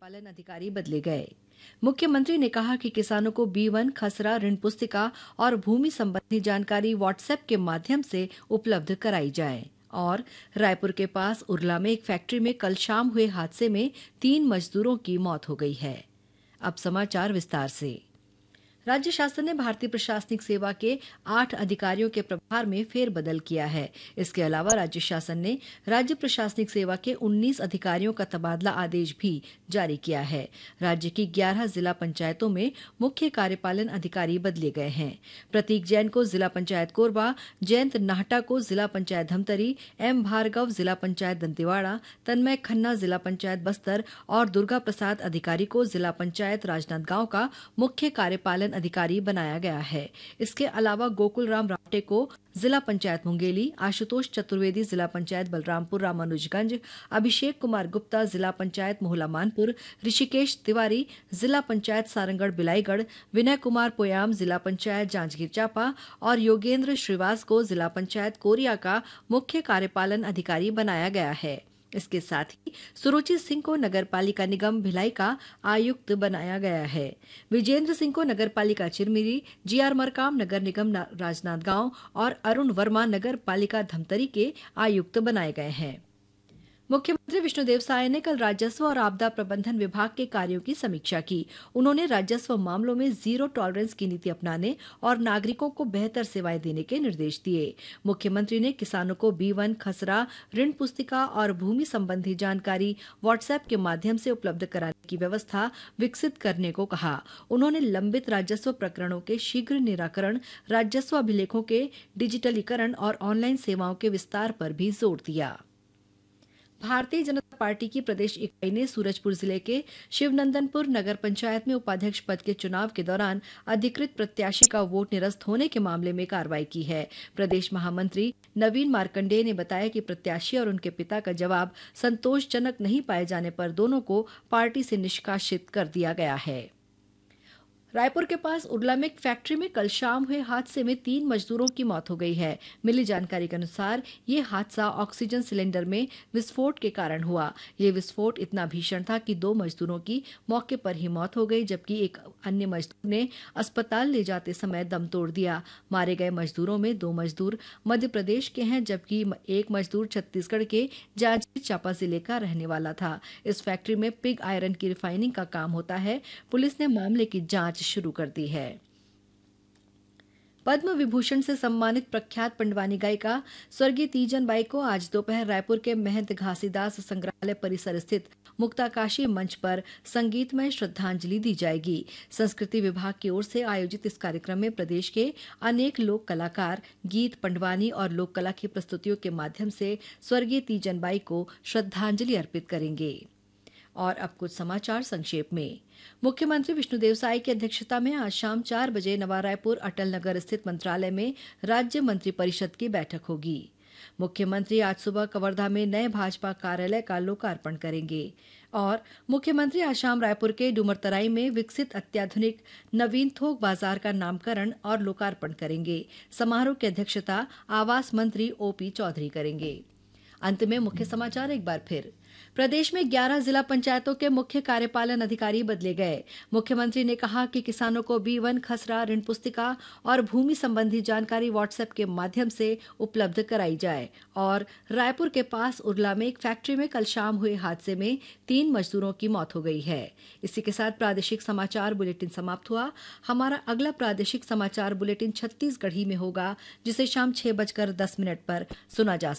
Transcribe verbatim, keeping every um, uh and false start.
कार्यपालन अधिकारी बदले गए। मुख्यमंत्री ने कहा कि किसानों को बी वन, खसरा, ऋण पुस्तिका और भूमि संबंधी जानकारी व्हाट्सएप के माध्यम से उपलब्ध कराई जाए। और रायपुर के पास उरला में एक फैक्ट्री में कल शाम हुए हादसे में तीन मजदूरों की मौत हो गई है। अब समाचार विस्तार से। राज्य शासन ने भारतीय प्रशासनिक सेवा के आठ अधिकारियों के प्रभार में फेरबदल किया है। इसके अलावा राज्य शासन ने राज्य प्रशासनिक सेवा के उन्नीस अधिकारियों का तबादला आदेश भी जारी किया है। राज्य की ग्यारह जिला पंचायतों में मुख्य कार्यपालन अधिकारी बदले गए हैं। प्रतीक जैन को जिला पंचायत कोरबा, जयंत नाहटा को जिला पंचायत धमतरी, एम भार्गव जिला पंचायत दंतेवाड़ा, तन्मय खन्ना जिला पंचायत बस्तर और दुर्गा प्रसाद अधिकारी को जिला पंचायत राजनांदगांव का मुख्य कार्यपालन अधिकारी बनाया गया है। इसके अलावा गोकुल राम रावटे को जिला पंचायत मुंगेली, आशुतोष चतुर्वेदी जिला पंचायत बलरामपुर रामानुजगंज, अभिषेक कुमार गुप्ता जिला पंचायत मोहला मानपुर, ऋषिकेश तिवारी जिला पंचायत सारंगढ़ बिलाईगढ़, विनय कुमार पोयाम जिला पंचायत जांजगीर चांपा और योगेंद्र श्रीवास को जिला पंचायत कोरिया का मुख्य कार्यपालन अधिकारी बनाया गया है। इसके साथ ही सुरुचि सिंह को नगरपालिका निगम भिलाई का आयुक्त बनाया गया है। विजेंद्र सिंह को नगरपालिका चिरमिरी, जीआर मरकाम नगर निगम राजनांदगांव और अरुण वर्मा नगर पालिका धमतरी के आयुक्त बनाए गए हैं। मुख्यमंत्री विष्णुदेव साय ने कल राजस्व और आपदा प्रबंधन विभाग के कार्यों की समीक्षा की। उन्होंने राजस्व मामलों में जीरो टॉलरेंस की नीति अपनाने और नागरिकों को बेहतर सेवाएं देने के निर्देश दिए। मुख्यमंत्री ने किसानों को बी वन, खसरा, ऋण पुस्तिका और भूमि संबंधी जानकारी व्हाट्सएप के माध्यम से उपलब्ध कराने की व्यवस्था विकसित करने को कहा। उन्होंने लंबित राजस्व प्रकरणों के शीघ्र निराकरण, राजस्व अभिलेखों के डिजिटलीकरण और ऑनलाइन सेवाओं के विस्तार पर भी जोर दिया। भारतीय जनता पार्टी की प्रदेश इकाई ने सूरजपुर जिले के शिवनंदनपुर नगर पंचायत में उपाध्यक्ष पद के चुनाव के दौरान अधिकृत प्रत्याशी का वोट निरस्त होने के मामले में कार्रवाई की है। प्रदेश महामंत्री नवीन मार्कंडेय ने बताया कि प्रत्याशी और उनके पिता का जवाब संतोषजनक नहीं पाए जाने पर दोनों को पार्टी से निष्कासित कर दिया गया है। रायपुर के पास उरला में एक फैक्ट्री में कल शाम हुए हादसे में तीन मजदूरों की मौत हो गई है। मिली जानकारी के अनुसार ये हादसा ऑक्सीजन सिलेंडर में विस्फोट के कारण हुआ। ये विस्फोट इतना भीषण था कि दो मजदूरों की मौके पर ही मौत हो गई, जबकि एक अन्य मजदूर ने अस्पताल ले जाते समय दम तोड़ दिया। मारे गए मजदूरों में दो मजदूर मध्य प्रदेश के हैं, जबकि एक मजदूर छत्तीसगढ़ के जांजगीर चांपा जिले का रहने वाला था। इस फैक्ट्री में पिग आयरन की रिफाइनिंग का काम होता है। पुलिस ने मामले की जांच शुरू कर दी है। पद्म विभूषण से सम्मानित प्रख्यात पंडवानी गायिका स्वर्गीय तीजन बाई को आज दोपहर रायपुर के महंत घासीदास संग्रहालय परिसर स्थित मुक्ताकाशी मंच पर संगीतमय श्रद्धांजलि दी जाएगी। संस्कृति विभाग की ओर से आयोजित इस कार्यक्रम में प्रदेश के अनेक लोक कलाकार गीत, पंडवानी और लोक कला की प्रस्तुतियों के माध्यम से स्वर्गीय तीजन बाई को श्रद्धांजलि अर्पित करेंगे। और अब कुछ समाचार संक्षेप में। मुख्यमंत्री विष्णुदेव साय की अध्यक्षता में आज शाम चार बजे नवा रायपुर अटल नगर स्थित मंत्रालय में राज्य मंत्री परिषद की बैठक होगी। मुख्यमंत्री आज सुबह कवर्धा में नए भाजपा कार्यालय का लोकार्पण करेंगे। और मुख्यमंत्री आज शाम रायपुर के डुमरतराई में विकसित अत्याधुनिक नवीन थोक बाजार का नामकरण और लोकार्पण करेंगे। समारोह की अध्यक्षता आवास मंत्री ओपी चौधरी करेंगे। अंत में मुख्य समाचार एक बार फिर। प्रदेश में ग्यारह जिला पंचायतों के मुख्य कार्यपालन अधिकारी बदले गए। मुख्यमंत्री ने कहा कि किसानों को बी वन, खसरा, ऋण पुस्तिका और भूमि संबंधी जानकारी व्हाट्सएप के माध्यम से उपलब्ध कराई जाए। और रायपुर के पास उरला में एक फैक्ट्री में कल शाम हुए हादसे में तीन मजदूरों की मौत हो गई है। इसी के साथ प्रादेशिक समाचार बुलेटिन समाप्त हुआ। हमारा अगला प्रादेशिक समाचार बुलेटिन छत्तीसगढ़ी में होगा, जिसे शाम छह बजकर दस मिनट पर सुना जा